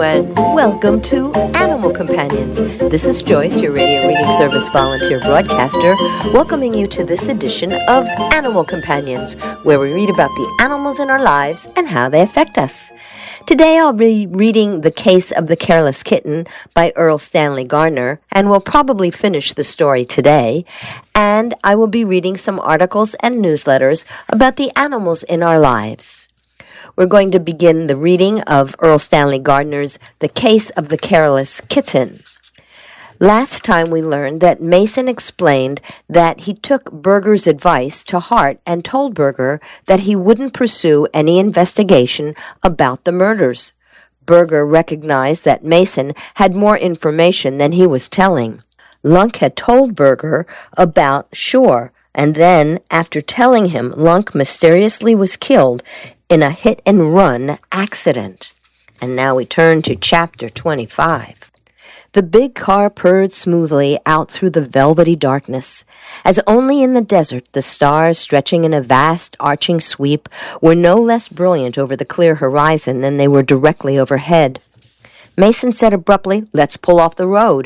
and welcome to Animal Companions. This is Joyce, your radio reading service volunteer broadcaster, welcoming you to this edition of Animal Companions, where we read about the animals in our lives and how they affect us. Today I'll be reading The Case of the Careless Kitten by Erle Stanley Gardner, and we'll probably finish the story today. And I will be reading some articles and newsletters about the animals in our lives. We're going to begin the reading of Erle Stanley Gardner's The Case of the Careless Kitten. Last time we learned that Mason explained that he took Berger's advice to heart and told Berger that he wouldn't pursue any investigation about the murders. Berger recognized that Mason had more information than he was telling. Lunk had told Berger about Shore, and then, after telling him, Lunk mysteriously was killed in a hit-and-run accident. And now we turn to Chapter 25. The big car purred smoothly out through the velvety darkness, as only in the desert the stars, stretching in a vast arching sweep, were no less brilliant over the clear horizon than they were directly overhead. Mason said abruptly, "Let's pull off the road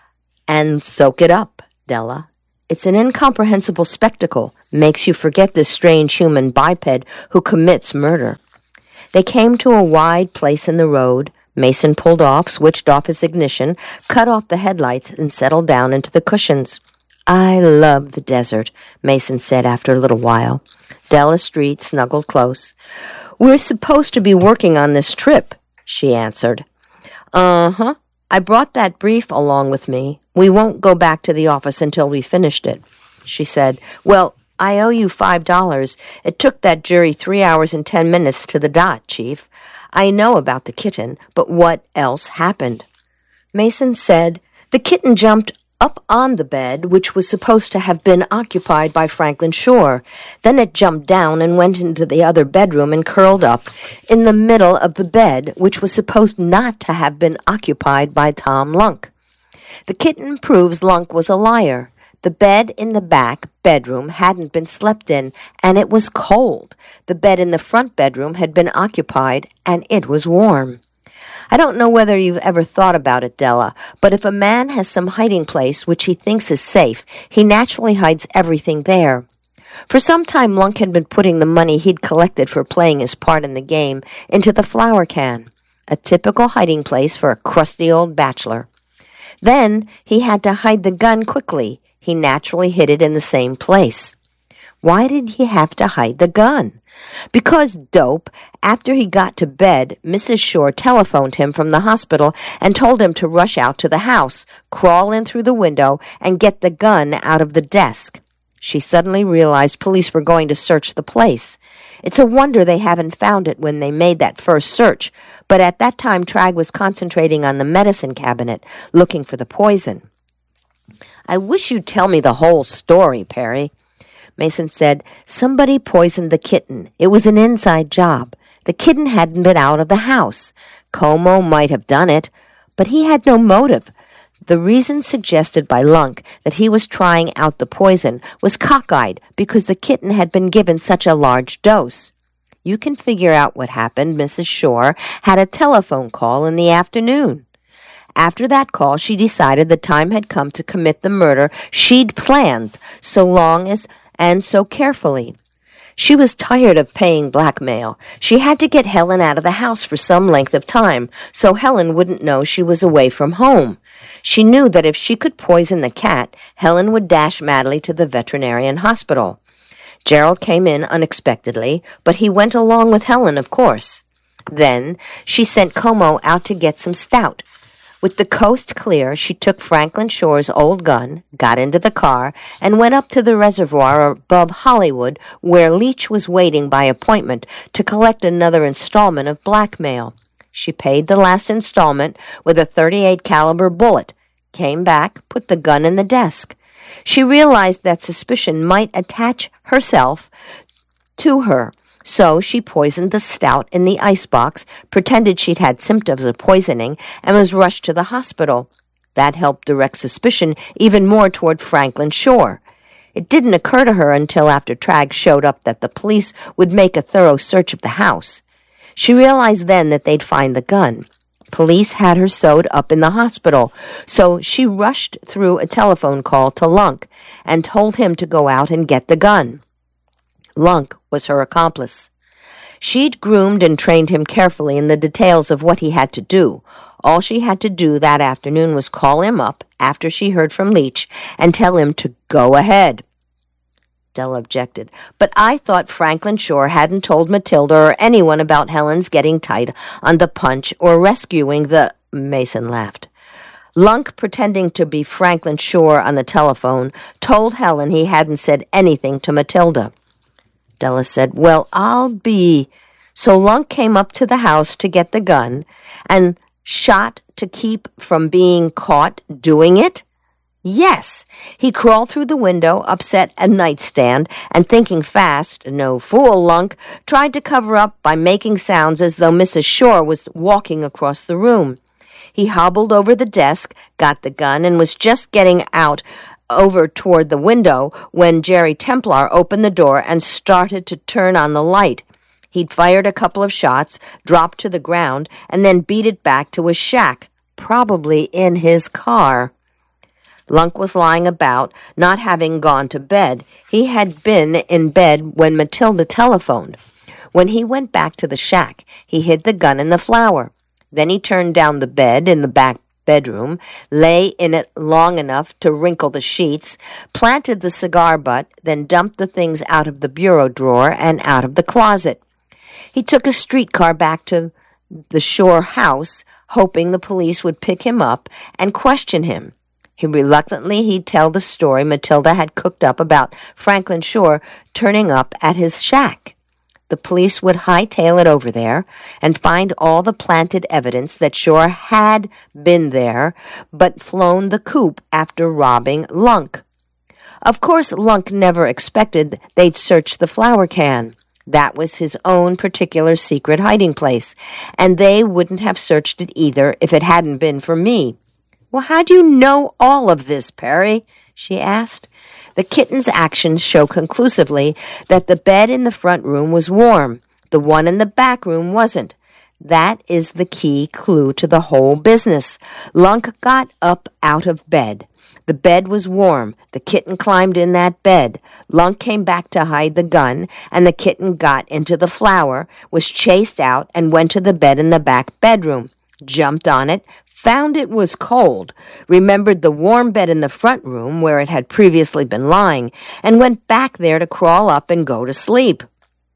and soak it up, Della. It's an incomprehensible spectacle, makes you forget this strange human biped who commits murder." They came to a wide place in the road. Mason pulled off, switched off his ignition, cut off the headlights, and settled down into the cushions. "I love the desert," Mason said after a little while. Della Street snuggled close. "We're supposed to be working on this trip," she answered. "Uh-huh. I brought that brief along with me. We won't go back to the office until we finished it," she said. "Well, I owe you $5. It took that jury 3 hours and 10 minutes to the dot, Chief. I know about the kitten, but what else happened?" Mason said, "The kitten jumped up on the bed, which was supposed to have been occupied by Franklin Shore. Then it jumped down and went into the other bedroom and curled up in the middle of the bed, which was supposed not to have been occupied by Tom Lunk. The kitten proves Lunk was a liar. The bed in the back bedroom hadn't been slept in, and it was cold. The bed in the front bedroom had been occupied, and it was warm. I don't know whether you've ever thought about it, Della, but if a man has some hiding place which he thinks is safe, he naturally hides everything there. For some time, Lunk had been putting the money he'd collected for playing his part in the game into the flour can, a typical hiding place for a crusty old bachelor. Then he had to hide the gun quickly. He naturally hid it in the same place. Why did he have to hide the gun? Because dope, after he got to bed, Mrs. Shore telephoned him from the hospital and told him to rush out to the house, crawl in through the window, and get the gun out of the desk. She suddenly realized police were going to search the place. It's a wonder they haven't found it when they made that first search, but at that time Tragg was concentrating on the medicine cabinet, looking for the poison. "I wish you'd tell me the whole story, Perry." Mason said, "Somebody poisoned the kitten. It was an inside job. The kitten hadn't been out of the house. Como might have done it, but he had no motive. The reason suggested by Lunk that he was trying out the poison was cockeyed because the kitten had been given such a large dose. You can figure out what happened. Mrs. Shore had a telephone call in the afternoon. After that call, she decided the time had come to commit the murder she'd planned and so carefully. She was tired of paying blackmail. She had to get Helen out of the house for some length of time, so Helen wouldn't know she was away from home. She knew that if she could poison the cat, Helen would dash madly to the veterinarian hospital. Gerald came in unexpectedly, but he went along with Helen, of course. Then she sent Como out to get some stout. With the coast clear, she took Franklin Shore's old gun, got into the car, and went up to the reservoir above Hollywood, where Leach was waiting by appointment to collect another installment of blackmail. She paid the last installment with a .38 caliber bullet, came back, put the gun in the desk. She realized that suspicion might attach herself to her. So she poisoned the stout in the icebox, pretended she'd had symptoms of poisoning, and was rushed to the hospital. That helped direct suspicion even more toward Franklin Shore. It didn't occur to her until after Tragg showed up that the police would make a thorough search of the house. She realized then that they'd find the gun. Police had her sewed up in the hospital, so she rushed through a telephone call to Lunk and told him to go out and get the gun. Lunk was her accomplice. She'd groomed and trained him carefully in the details of what he had to do. All she had to do that afternoon was call him up after she heard from Leach and tell him to go ahead. Della objected. But I thought Franklin Shore hadn't told Matilda or anyone about Helen's getting tight on the punch or rescuing the... Mason laughed. Lunk, pretending to be Franklin Shore on the telephone, told Helen he hadn't said anything to Matilda. Della said, well, I'll be... So Lunk came up to the house to get the gun and shot to keep from being caught doing it? Yes, he crawled through the window, upset a nightstand, and thinking fast, no fool, Lunk, tried to cover up by making sounds as though Mrs. Shore was walking across the room. He hobbled over the desk, got the gun, and was just getting out over toward the window when Jerry Templar opened the door and started to turn on the light. He'd fired a couple of shots, dropped to the ground, and then beat it back to his shack, probably in his car. Lunk was lying about, not having gone to bed. He had been in bed when Matilda telephoned. When he went back to the shack, he hid the gun in the flour. Then he turned down the bed in the back bedroom, lay in it long enough to wrinkle the sheets, planted the cigar butt, then dumped the things out of the bureau drawer and out of the closet. He took a streetcar back to the Shore house, hoping the police would pick him up and question him. He'd tell the story Matilda had cooked up about Franklin Shore turning up at his shack. The police would hightail it over there and find all the planted evidence that Shore had been there but flown the coop after robbing Lunk. Of course, Lunk never expected they'd search the flour can. That was his own particular secret hiding place, and they wouldn't have searched it either if it hadn't been for me. Well, how do you know all of this, Perry? She asked. The kitten's actions show conclusively that the bed in the front room was warm. The one in the back room wasn't. That is the key clue to the whole business. Lunk got up out of bed. The bed was warm. The kitten climbed in that bed. Lunk came back to hide the gun, and the kitten got into the flour, was chased out, and went to the bed in the back bedroom, jumped on it, found it was cold, remembered the warm bed in the front room where it had previously been lying, and went back there to crawl up and go to sleep.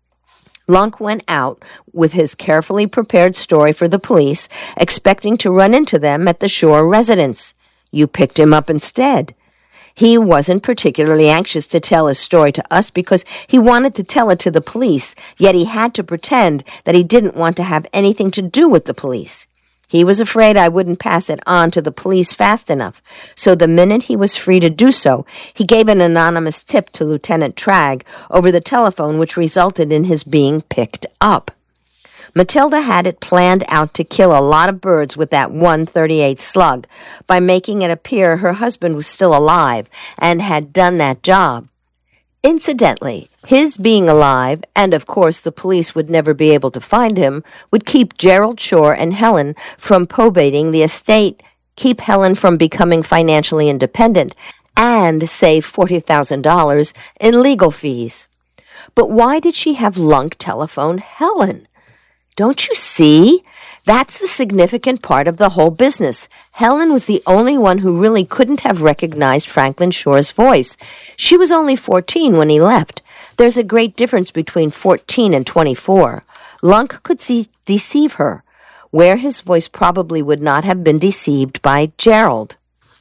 Lunk went out with his carefully prepared story for the police, expecting to run into them at the Shore residence. You picked him up instead. He wasn't particularly anxious to tell his story to us because he wanted to tell it to the police, yet he had to pretend that he didn't want to have anything to do with the police. He was afraid I wouldn't pass it on to the police fast enough, so the minute he was free to do so, he gave an anonymous tip to Lieutenant Tragg over the telephone, which resulted in his being picked up. Matilda had it planned out to kill a lot of birds with that 138 slug by making it appear her husband was still alive and had done that job. Incidentally, his being alive, and of course the police would never be able to find him, would keep Gerald Shore and Helen from probating the estate, keep Helen from becoming financially independent, and save $40,000 in legal fees. But why did she have Lunk telephone Helen? Don't you see? That's the significant part of the whole business. Helen was the only one who really couldn't have recognized Franklin Shore's voice. She was only 14 when he left. There's a great difference between 14 and 24. Lunk could deceive her, where his voice probably would not have been deceived by Gerald.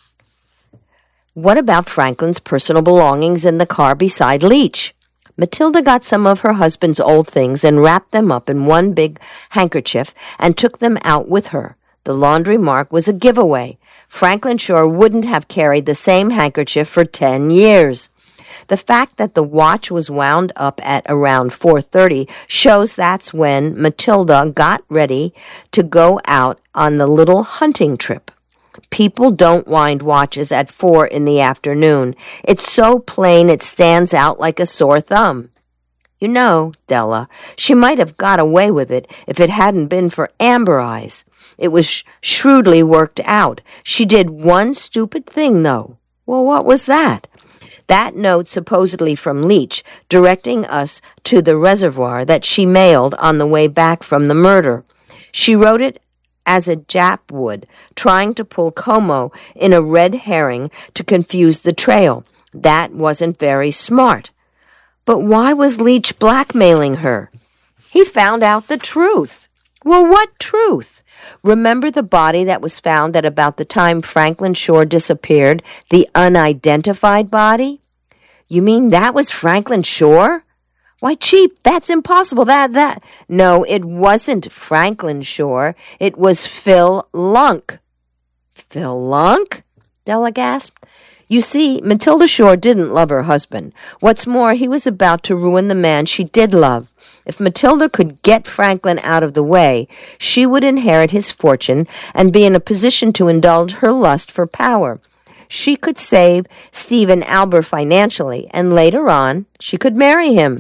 What about Franklin's personal belongings in the car beside Leach? Matilda got some of her husband's old things and wrapped them up in one big handkerchief and took them out with her. The laundry mark was a giveaway. Franklin Shore wouldn't have carried the same handkerchief for 10 years. The fact that the watch was wound up at around 4:30 shows that's when Matilda got ready to go out on the little hunting trip. People don't wind watches at 4 in the afternoon. It's so plain it stands out like a sore thumb. You know, Della, she might have got away with it if it hadn't been for Amber Eyes. It was shrewdly worked out. She did one stupid thing, though. Well, what was that? That note, supposedly from Leach, directing us to the reservoir that she mailed on the way back from the murder. She wrote it as a Jap would, trying to pull Como in a red herring to confuse the trail. That wasn't very smart. But why was Leach blackmailing her? He found out the truth. Well, what truth? Remember the body that was found at about the time Franklin Shore disappeared, the unidentified body? You mean that was Franklin Shore? Why, Chief, that's impossible. No, it wasn't Franklin Shore. It was Phil Lunk. Phil Lunk? Della gasped. You see, Matilda Shore didn't love her husband. What's more, he was about to ruin the man she did love. If Matilda could get Franklin out of the way, she would inherit his fortune and be in a position to indulge her lust for power. She could save Stephen Albert financially, and later on, she could marry him.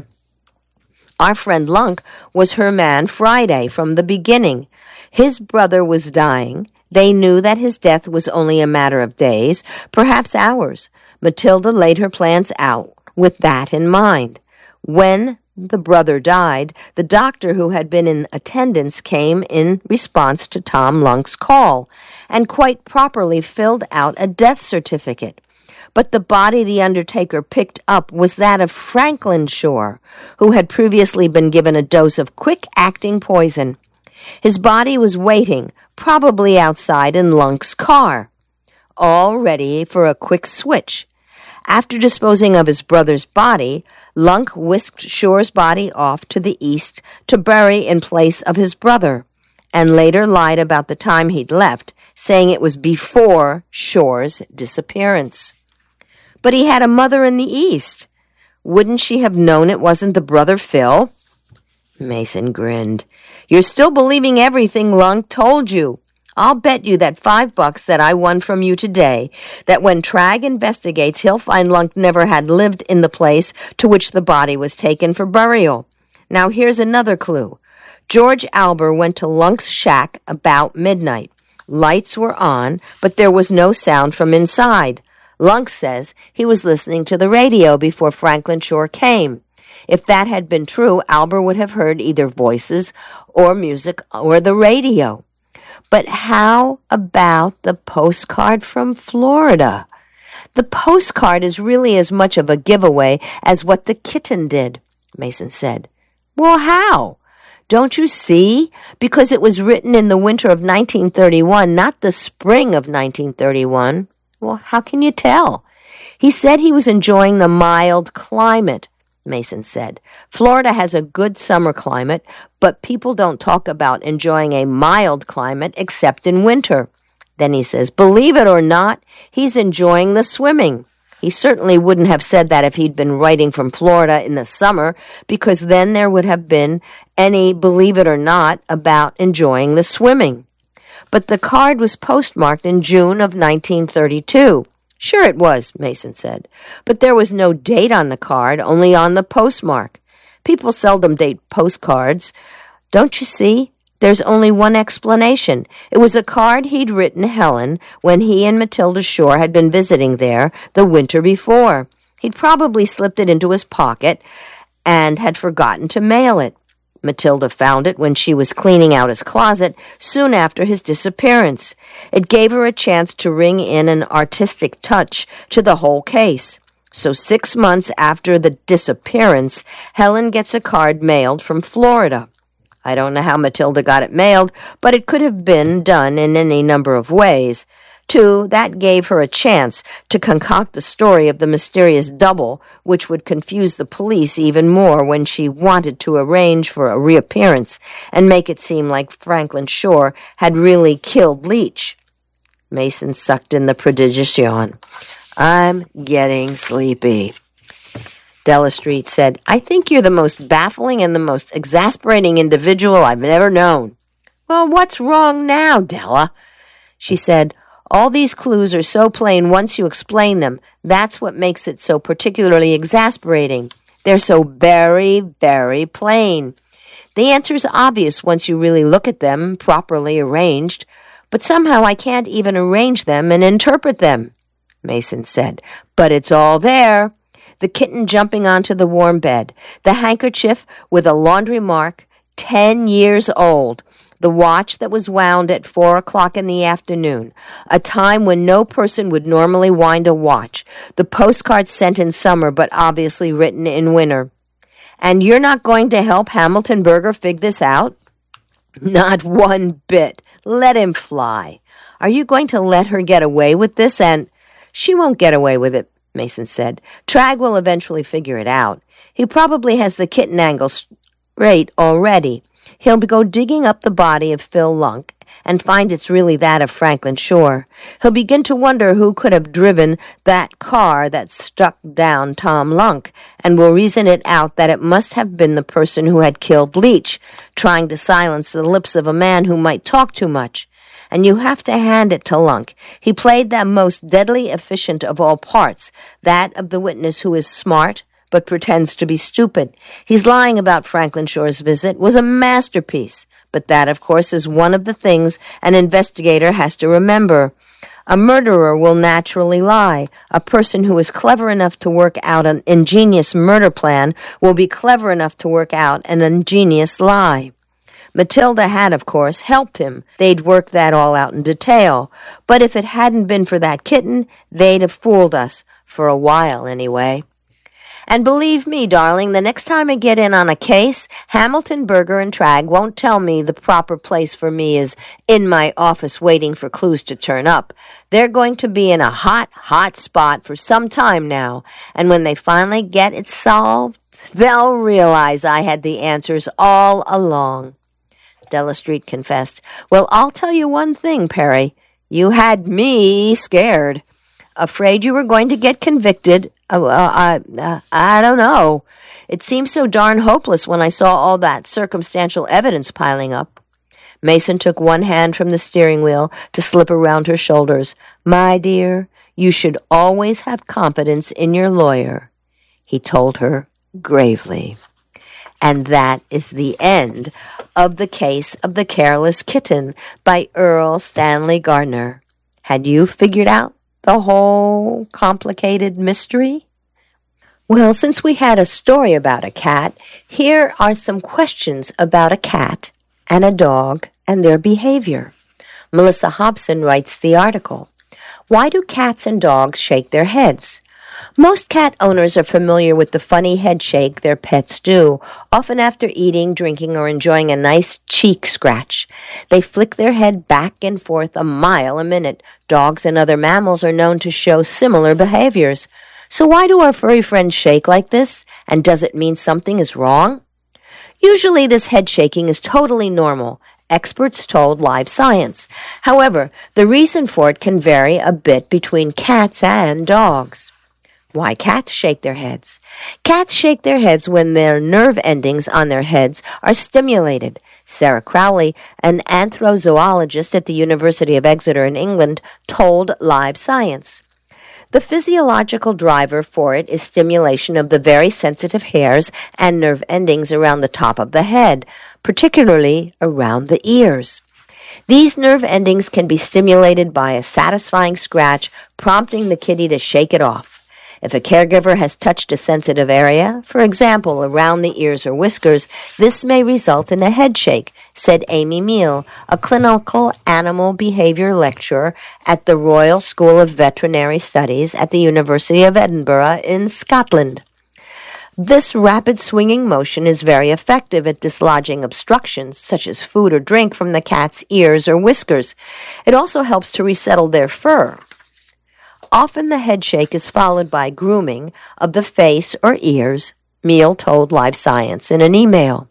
Our friend Lunk was her man Friday from the beginning. His brother was dying. They knew that his death was only a matter of days, perhaps hours. Matilda laid her plans out with that in mind. When the brother died, the doctor who had been in attendance came in response to Tom Lunk's call and quite properly filled out a death certificate. But the body the undertaker picked up was that of Franklin Shore, who had previously been given a dose of quick-acting poison. His body was waiting, probably outside in Lunk's car, all ready for a quick switch. After disposing of his brother's body, Lunk whisked Shore's body off to the east to bury in place of his brother, and later lied about the time he'd left, saying it was before Shore's disappearance. But he had a mother in the east. Wouldn't she have known it wasn't the brother Phil? Mason grinned. You're still believing everything Lunk told you. I'll bet you that $5 that I won from you today, that when Tragg investigates, he'll find Lunk never had lived in the place to which the body was taken for burial. Now here's another clue. George Albert went to Lunk's shack about midnight. Lights were on, but there was no sound from inside. Lunk says he was listening to the radio before Franklin Shore came. If that had been true, Albert would have heard either voices or music or the radio. But how about the postcard from Florida? The postcard is really as much of a giveaway as what the kitten did, Mason said. Well, how? Don't you see? Because it was written in the winter of 1931, not the spring of 1931. Well, how can you tell? He said he was enjoying the mild climate, Mason said. Florida has a good summer climate, but people don't talk about enjoying a mild climate except in winter. Then he says, believe it or not, he's enjoying the swimming. He certainly wouldn't have said that if he'd been writing from Florida in the summer, because then there would have been any believe it or not about enjoying the swimming. But the card was postmarked in June of 1932. Sure it was, Mason said. But there was no date on the card, only on the postmark. People seldom date postcards. Don't you see? There's only one explanation. It was a card he'd written Helen when he and Matilda Shore had been visiting there the winter before. He'd probably slipped it into his pocket and had forgotten to mail it. Matilda found it when she was cleaning out his closet soon after his disappearance. It gave her a chance to ring in an artistic touch to the whole case. So 6 months after the disappearance, Helen gets a card mailed from Florida. I don't know how Matilda got it mailed, but it could have been done in any number of ways. 2, that gave her a chance to concoct the story of the mysterious double, which would confuse the police even more when she wanted to arrange for a reappearance and make it seem like Franklin Shore had really killed Leach. Mason sucked in the prodigious yawn. I'm getting sleepy. Della Street said, I think you're the most baffling and the most exasperating individual I've ever known. Well, what's wrong now, Della? She said, all these clues are so plain once you explain them. That's what makes it so particularly exasperating. They're so very, very plain. The answer's obvious once you really look at them, properly arranged, but somehow I can't even arrange them and interpret them," Mason said. "But it's all there. The kitten jumping onto the warm bed, the handkerchief with a laundry mark, 10 years old, the watch that was wound at 4 o'clock in the afternoon, a time when no person would normally wind a watch, the postcard sent in summer but obviously written in winter. And you're not going to help Hamilton Berger figure this out?" "Not one bit. Let him fly. Are you going to let her get away with this?" "And she won't get away with it," Mason said. "Trag will eventually figure it out. He probably has the kitten angle straight already. He'll go digging up the body of Phil Lunk and find it's really that of Franklin Shore. He'll begin to wonder who could have driven that car that struck down Tom Lunk, and will reason it out that it must have been the person who had killed Leach, trying to silence the lips of a man who might talk too much. And you have to hand it to Lunk. He played that most deadly efficient of all parts, that of the witness who is smart, but pretends to be stupid. He's lying about Franklin Shore's visit was a masterpiece, but that, of course, is one of the things an investigator has to remember. A murderer will naturally lie. A person who is clever enough to work out an ingenious murder plan will be clever enough to work out an ingenious lie. Matilda had, of course, helped him. They'd worked that all out in detail. But if it hadn't been for that kitten, they'd have fooled us, for a while anyway. And believe me, darling, the next time I get in on a case, Hamilton Berger and Trag won't tell me the proper place for me is in my office waiting for clues to turn up. They're going to be in a hot, hot spot for some time now, and when they finally get it solved, they'll realize I had the answers all along." Della Street confessed. "Well, I'll tell you one thing, Perry. You had me scared. Afraid you were going to get convicted. I don't know. It seemed so darn hopeless when I saw all that circumstantial evidence piling up." Mason took one hand from the steering wheel to slip around her shoulders. "My dear, you should always have confidence in your lawyer," he told her gravely. And that is the end of The Case of the Careless Kitten by Earl Stanley Gardner. Had you figured out the whole complicated mystery? Well, since we had a story about a cat, here are some questions about a cat and a dog and their behavior. Melissa Hobson writes the article. Why do cats and dogs shake their heads? Most cat owners are familiar with the funny head shake their pets do, often after eating, drinking, or enjoying a nice cheek scratch. They flick their head back and forth a mile a minute. Dogs and other mammals are known to show similar behaviors. So why do our furry friends shake like this? And does it mean something is wrong? Usually this head shaking is totally normal. Experts told Live Science. However, the reason for it can vary a bit between cats and dogs. Why cats shake their heads? Cats shake their heads when their nerve endings on their heads are stimulated. Sarah Crowley, an anthrozoologist at the University of Exeter in England, told Live Science. The physiological driver for it is stimulation of the very sensitive hairs and nerve endings around the top of the head, particularly around the ears. These nerve endings can be stimulated by a satisfying scratch, prompting the kitty to shake it off. If a caregiver has touched a sensitive area, for example, around the ears or whiskers, this may result in a head shake, said Amy Meal, a clinical animal behavior lecturer at the Royal School of Veterinary Studies at the University of Edinburgh in Scotland. This rapid swinging motion is very effective at dislodging obstructions, such as food or drink, from the cat's ears or whiskers. It also helps to resettle their fur. Often the head shake is followed by grooming of the face or ears, Meal told Live Science in an email.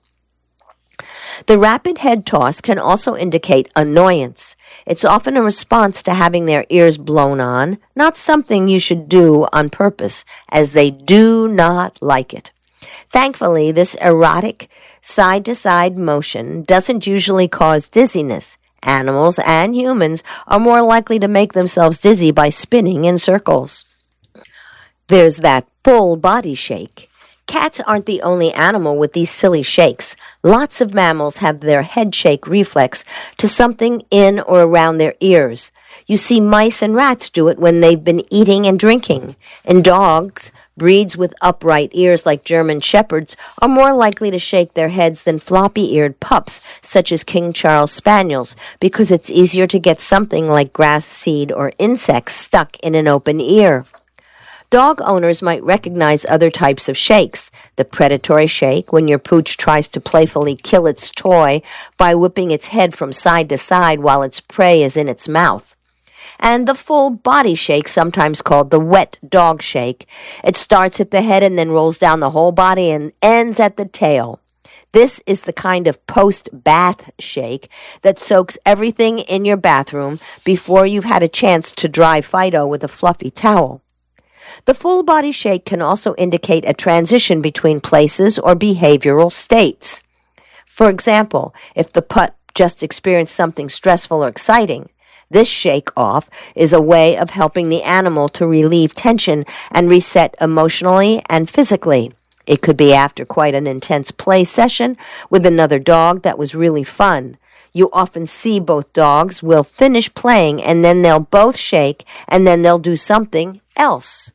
The rapid head toss can also indicate annoyance. It's often a response to having their ears blown on, not something you should do on purpose, as they do not like it. Thankfully, this erratic side-to-side motion doesn't usually cause dizziness. Animals and humans are more likely to make themselves dizzy by spinning in circles. There's that full body shake. Cats aren't the only animal with these silly shakes. Lots of mammals have their head shake reflex to something in or around their ears. You see mice and rats do it when they've been eating and drinking. And dogs, breeds with upright ears like German Shepherds, are more likely to shake their heads than floppy-eared pups, such as King Charles Spaniels, because it's easier to get something like grass seed or insects stuck in an open ear. Dog owners might recognize other types of shakes. The predatory shake, when your pooch tries to playfully kill its toy by whipping its head from side to side while its prey is in its mouth. And the full body shake, sometimes called the wet dog shake. It starts at the head and then rolls down the whole body and ends at the tail. This is the kind of post-bath shake that soaks everything in your bathroom before you've had a chance to dry Fido with a fluffy towel. The full body shake can also indicate a transition between places or behavioral states. For example, if the pup just experienced something stressful or exciting, this shake-off is a way of helping the animal to relieve tension and reset emotionally and physically. It could be after quite an intense play session with another dog that was really fun. You often see both dogs will finish playing and then they'll both shake and then they'll do something else.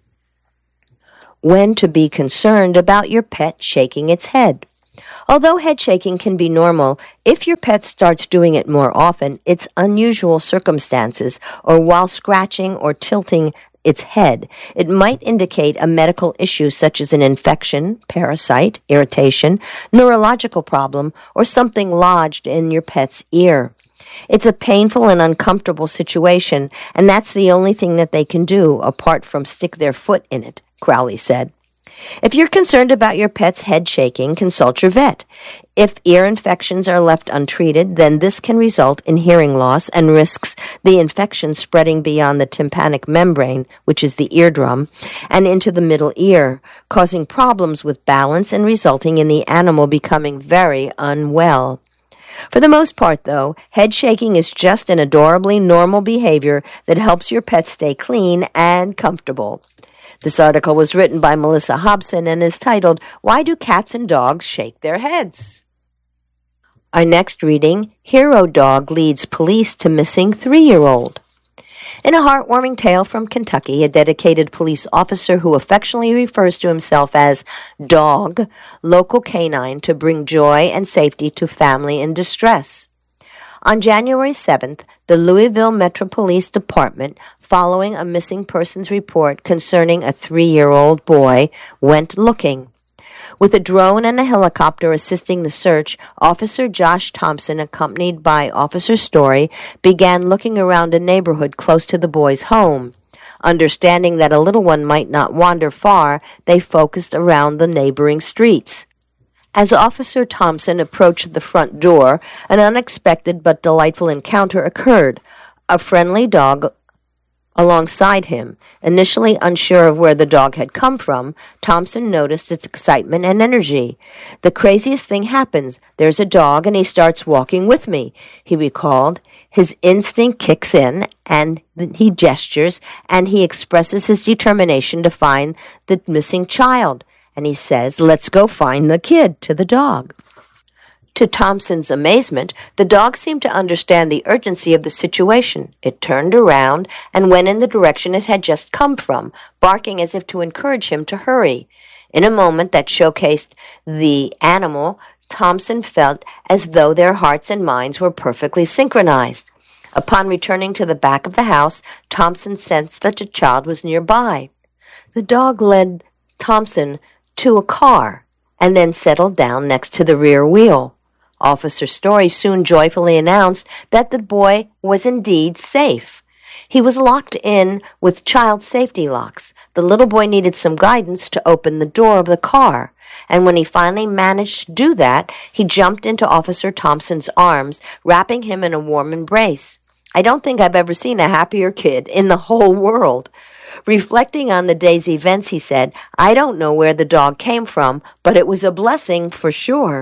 When to be concerned about your pet shaking its head. Although head shaking can be normal, if your pet starts doing it more often, it's unusual circumstances, or while scratching or tilting its head, it might indicate a medical issue such as an infection, parasite, irritation, neurological problem, or something lodged in your pet's ear. It's a painful and uncomfortable situation, and that's the only thing that they can do apart from stick their foot in it, Crowley said. If you're concerned about your pet's head shaking, consult your vet. If ear infections are left untreated, then this can result in hearing loss and risks the infection spreading beyond the tympanic membrane, which is the eardrum, and into the middle ear, causing problems with balance and resulting in the animal becoming very unwell. For the most part, though, head shaking is just an adorably normal behavior that helps your pet stay clean and comfortable. This article was written by Melissa Hobson and is titled, Why Do Cats and Dogs Shake Their Heads? Our next reading, Hero Dog Leads Police to Missing 3-Year-Old. In a heartwarming tale from Kentucky, a dedicated police officer who affectionately refers to himself as Dog, local canine to bring joy and safety to family in distress. On January 7th, the Louisville Metro Police Department, following a missing persons report concerning a 3-year-old boy, went looking. With a drone and a helicopter assisting the search, Officer Josh Thompson, accompanied by Officer Story, began looking around a neighborhood close to the boy's home. Understanding that a little one might not wander far, they focused around the neighboring streets. As Officer Thompson approached the front door, an unexpected but delightful encounter occurred. A friendly dog alongside him. Initially unsure of where the dog had come from, Thompson noticed its excitement and energy. The craziest thing happens. There's a dog and he starts walking with me, he recalled. His instinct kicks in and he gestures and he expresses his determination to find the missing child. And he says, let's go find the kid, to the dog. To Thompson's amazement, the dog seemed to understand the urgency of the situation. It turned around and went in the direction it had just come from, barking as if to encourage him to hurry. In a moment that showcased the animal, Thompson felt as though their hearts and minds were perfectly synchronized. Upon returning to the back of the house, Thompson sensed that the child was nearby. The dog led Thompson to a car and then settled down next to the rear wheel. Officer Story soon joyfully announced that the boy was indeed safe. He was locked in with child safety locks. The little boy needed some guidance to open the door of the car, and when he finally managed to do that, he jumped into Officer Thompson's arms, wrapping him in a warm embrace. I don't think I've ever seen a happier kid in the whole world. Reflecting on the day's events, he said, I don't know where the dog came from, but it was a blessing for sure.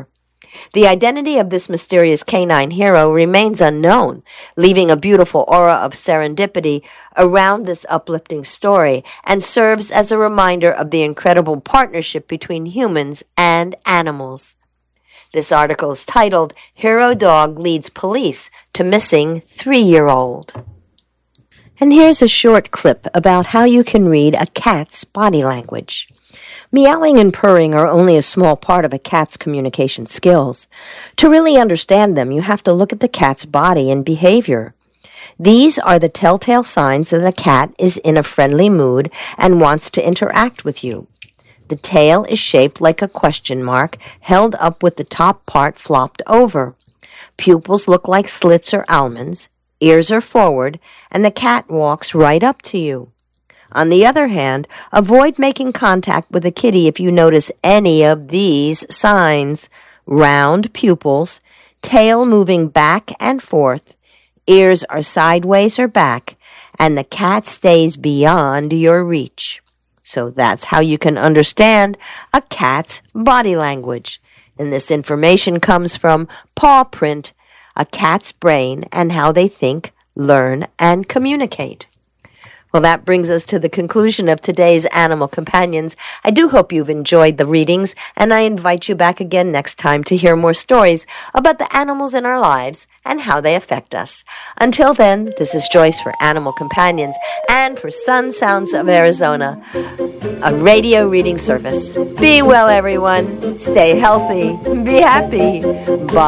The identity of this mysterious canine hero remains unknown, leaving a beautiful aura of serendipity around this uplifting story and serves as a reminder of the incredible partnership between humans and animals. This article is titled, Hero Dog Leads Police to Missing 3-Year-Old. And here's a short clip about how you can read a cat's body language. Meowing and purring are only a small part of a cat's communication skills. To really understand them, you have to look at the cat's body and behavior. These are the telltale signs that a cat is in a friendly mood and wants to interact with you. The tail is shaped like a question mark, held up with the top part flopped over. Pupils look like slits or almonds. Ears are forward, and the cat walks right up to you. On the other hand, avoid making contact with a kitty if you notice any of these signs: round pupils, tail moving back and forth, ears are sideways or back, and the cat stays beyond your reach. So that's how you can understand a cat's body language. And this information comes from Paw Print, A Cat's Brain and How They Think, Learn, and Communicate. Well, that brings us to the conclusion of today's Animal Companions. I do hope you've enjoyed the readings, and I invite you back again next time to hear more stories about the animals in our lives and how they affect us. Until then, this is Joyce for Animal Companions and for Sun Sounds of Arizona, a radio reading service. Be well, everyone. Stay healthy. Be happy. Bye.